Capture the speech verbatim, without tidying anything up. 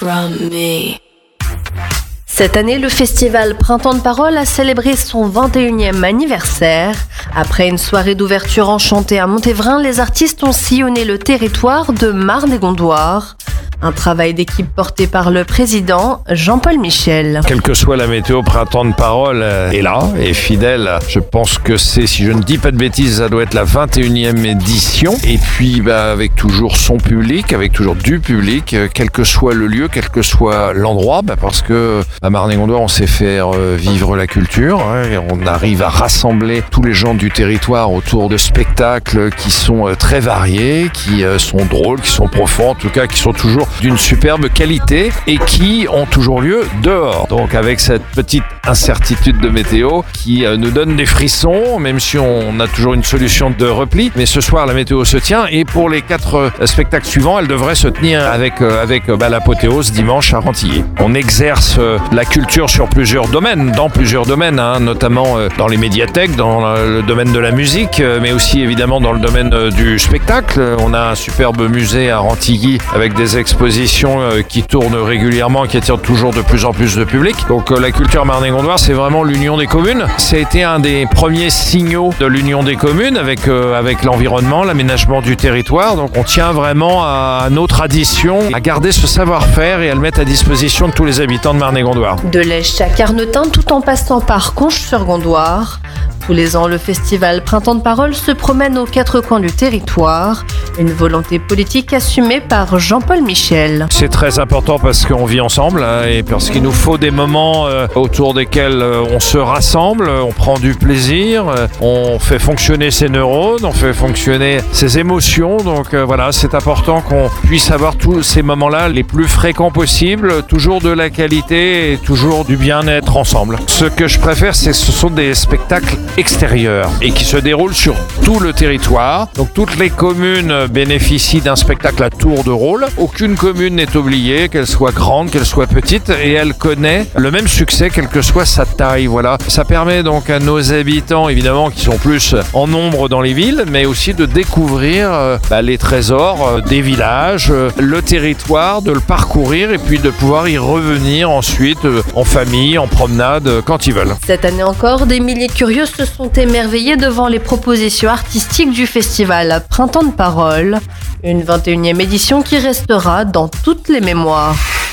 from me. Cette année, le festival Printemps de Parole a célébré son vingt et unième anniversaire. Après une soirée d'ouverture enchantée à Montévrain, les artistes ont sillonné le territoire de Marne-et-Gondoire. Un travail d'équipe porté par le président Jean-Paul Michel. Quelle que soit la météo, Printemps de Parole est là, est fidèle. Je pense que c'est, si je ne dis pas de bêtises, ça doit être la vingt et unième édition. Et puis bah, avec toujours son public, avec toujours du public, quel que soit le lieu, quel que soit l'endroit, bah, parce que à Marne-et-Gondoire, on sait faire vivre la culture. Hein, et on arrive à rassembler tous les gens du territoire autour de spectacles qui sont très variés, qui sont drôles, qui sont profonds, en tout cas qui sont toujours d'une superbe qualité et qui ont toujours lieu dehors. Donc avec cette petite incertitude de météo qui nous donne des frissons, même si on a toujours une solution de repli. Mais ce soir, la météo se tient et pour les quatre spectacles suivants, elle devrait se tenir avec, avec bah, l'apothéose dimanche à Rantilly. On exerce la culture sur plusieurs domaines, dans plusieurs domaines, hein, notamment dans les médiathèques, dans le domaine de la musique, mais aussi évidemment dans le domaine du spectacle. On a un superbe musée à Rantilly avec des expositions qui tournent régulièrement, qui attirent toujours de plus en plus de public. Donc la culture Marne-et-Gondoire, c'est vraiment l'union des communes. Ça a été un des premiers signaux de l'union des communes avec, euh, avec l'environnement, l'aménagement du territoire. Donc on tient vraiment à nos traditions, à garder ce savoir-faire et à le mettre à disposition de tous les habitants de Marne-et-Gondoire. De l'Esch à Carnotin, tout en passant par Conches-sur-Gondoire. Tous les ans, le festival Printemps de Parole se promène aux quatre coins du territoire. Une volonté politique assumée par Jean-Paul Michel. C'est très important parce qu'on vit ensemble hein, et parce qu'il nous faut des moments euh, autour desquels euh, on se rassemble, on prend du plaisir, euh, on fait fonctionner ses neurones, on fait fonctionner ses émotions. Donc euh, voilà, c'est important qu'on puisse avoir tous ces moments-là les plus fréquents possibles, toujours de la qualité et toujours du bien-être ensemble. Ce que je préfère, c'est ce sont des spectacles extérieurs et qui se déroulent sur tout le territoire. Donc toutes les communes bénéficient d'un spectacle à tour de rôle. Aucune commune n'est oubliée, qu'elle soit grande, qu'elle soit petite, et elle connaît le même succès, quelle que soit sa taille. Voilà. Ça permet donc à nos habitants, évidemment, qui sont plus en nombre dans les villes, mais aussi de découvrir euh, bah, les trésors euh, des villages, euh, le territoire, de le parcourir et puis de pouvoir y revenir ensuite euh, en famille, en promenade, euh, quand ils veulent. Cette année encore, des milliers de curieux se sont émerveillés devant les propositions artistiques du festival Printemps de Parole. Une vingt et unième édition qui restera dans toutes les mémoires.